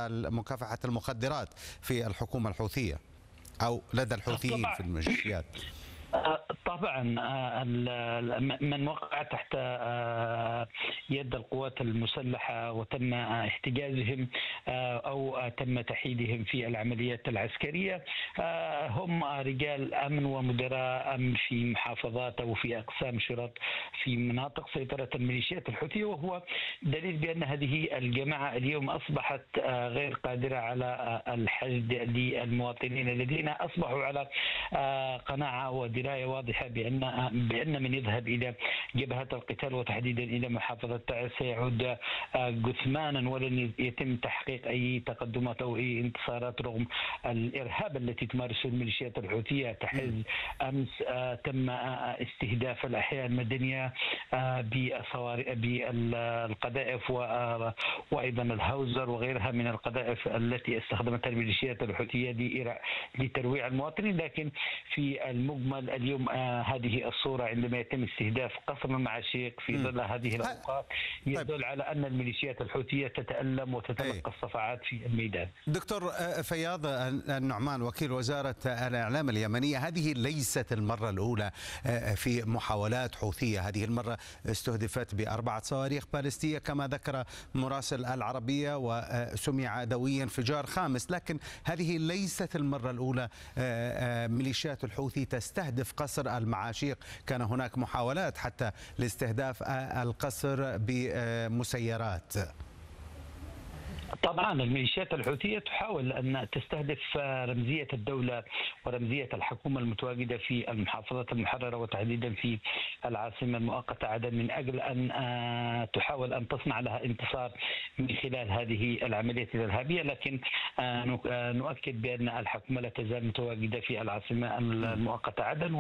مكافحة المخدرات في الحكومة الحوثية أو لدى الحوثيين في الميليشيات. طبعا من وقع تحت يد القوات المسلحة وتم احتجازهم أو تم تحييدهم في العمليات العسكرية هم رجال أمن ومدراء أمن في محافظات أو في أقسام شرط في مناطق سيطرة الميليشيات الحوثية، وهو دليل بأن هذه الجماعة اليوم أصبحت غير قادرة على الحشد للمواطنين الذين أصبحوا على قناعة ودراية واضحة بأن من يذهب إلى جبهة القتال وتحديدا إلى محافظة تعز سيعود جثمانا، ولن يتم تحقيق أي تقدمات أو أي انتصارات رغم الإرهاب التي تمارسه الميليشيات الحوثية. تحز أمس تم استهداف الأحياء المدنية بالقذائف وأيضا الهاوزر وغيرها من القذائف التي استخدمتها الميليشيات الحوثية لترويع المواطنين. لكن في المجمل اليوم هذه الصورة عندما يتم استهداف قصر المعاشيق في ظل هذه الأوقات يدل على أن الميليشيات الحوثية تتألم وتتلقى الصفعات في الميدان. دكتور فياض النعمان وكيل وزارة الإعلام اليمنية، هذه ليست المرة الأولى في محاولات حوثية، هذه المرة استهدفت ب4 صواريخ باليستية كما ذكر مراسل العربية وسمع دويا انفجار خامس، لكن هذه ليست المرة الأولى ميليشيات الحوثي تستهدف قصر المعاشيق. كان هناك محاولات حتى لاستهداف القصر بمسيرات. طبعا الميليشيات الحوثية تحاول أن تستهدف رمزية الدولة ورمزية الحكومة المتواجدة في المحافظات المحررة وتحديدا في العاصمة المؤقتة عدن من أجل أن تحاول أن تصنع لها انتصار من خلال هذه العملية الإرهابية. لكن نؤكد بأن الحكومة لا تزال متواجدة في العاصمة المؤقتة عدن،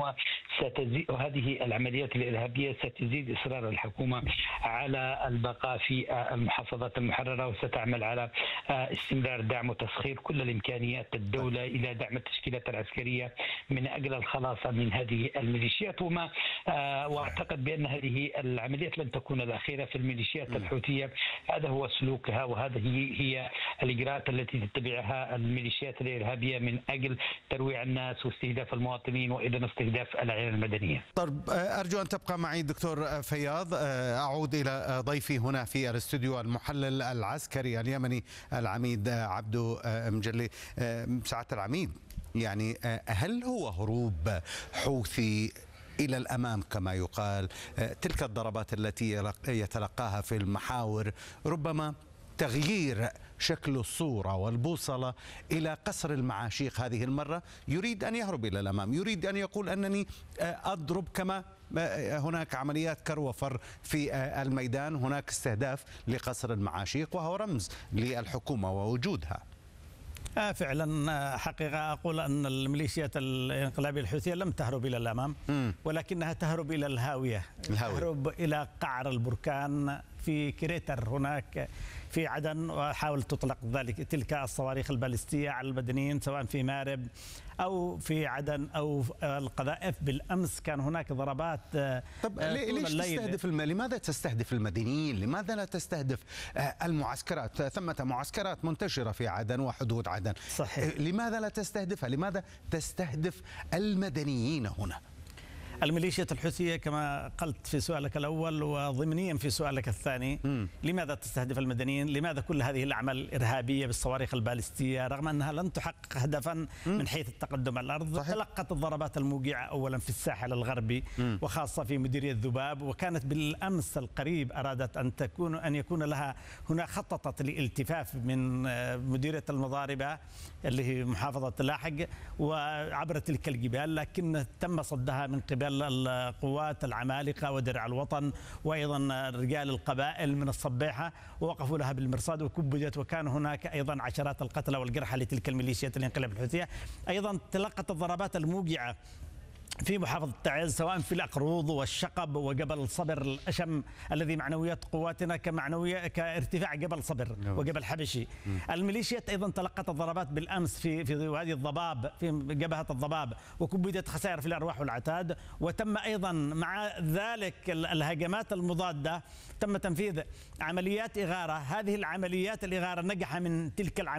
وهذه العمليات الإرهابية ستزيد إصرار الحكومة على البقاء في المحافظات المحررة، وستعمل على استمرار دعم وتسخير كل الإمكانيات الدولة إلى دعم التشكيلات العسكرية من أجل الخلاص من هذه الميليشيات. وأعتقد بأن هذه العمليات لن تكون الأخيرة في الميليشيات الحوثية. هذا هو سلوكها وهذه هي الإجراءات التي تتبعها الميليشيات الإرهابية من أجل ترويع الناس واستهداف المواطنين وأيضا استهداف الأعيان المدنية. طيب أرجو أن تبقى معي دكتور فياض. أعود إلى ضيفي هنا في الاستوديو المحلل العسكري اليمني العميد عبدو مجلي. سعادة العميد، يعني هل هو هروب حوثي إلى الأمام كما يقال؟ تلك الضربات التي يتلقاها في المحاور ربما تغيير شكل الصورة والبوصلة إلى قصر المعاشيق هذه المرة يريد أن يهرب إلى الأمام، يريد أن يقول أنني أضرب كما هناك عمليات كر وفر في الميدان، هناك استهداف لقصر المعاشيق وهو رمز للحكومة ووجودها. فعلا حقيقة أقول أن الميليشيات الانقلابية الحوثية لم تهرب إلى الأمام ولكنها تهرب إلى الهاوية. تهرب إلى قعر البركان في كريتر هناك في عدن، وحاولت تطلق تلك الصواريخ البالستية على المدنيين سواء في مارب أو في عدن أو القذائف. بالأمس كان هناك ضربات. طب ليش تستهدف لماذا تستهدف المدنيين؟ لماذا لا تستهدف المعسكرات؟ ثمة معسكرات منتشرة في عدن وحدود عدن. صحيح. لماذا لا تستهدفها؟ لماذا تستهدف المدنيين هنا؟ الميليشيات الحوثية كما قلت في سؤالك الأول وضمنيا في سؤالك الثاني، لماذا تستهدف المدنيين؟ لماذا كل هذه الأعمال الإرهابية بالصواريخ البالستية رغم أنها لن تحقق هدفا من حيث التقدم على الأرض؟ صحيح. تلقت الضربات الموجعة أولا في الساحل الغربي وخاصة في مديرية ذباب، وكانت بالأمس القريب أرادت أن يكون لها هنا خططت لالتفاف من مديرية المضاربة اللي هي محافظة لاحق وعبر تلك الجبال، لكن تم صدها من قبل القوات العمالقة ودرع الوطن وأيضا رجال القبائل من الصبيحة، ووقفوا لها بالمرصاد وكبدت، وكان هناك أيضا عشرات القتلى والجرحى لتلك الميليشيات الانقلاب الحوثية. أيضا تلقت الضربات الموجعة في محافظة تعز سواء في الأقروض والشقب وجبل صبر الأشم الذي معنويات قواتنا كارتفاع جبل صبر وجبل حبشي. الميليشيات أيضا تلقت الضربات بالأمس في وادي الضباب في جبهة الضباب وكبدت خسائر في الأرواح والعتاد، وتم أيضا مع ذلك الهجمات المضادة تم تنفيذ عمليات إغارة. هذه العمليات الإغارة نجح من تلك العمليات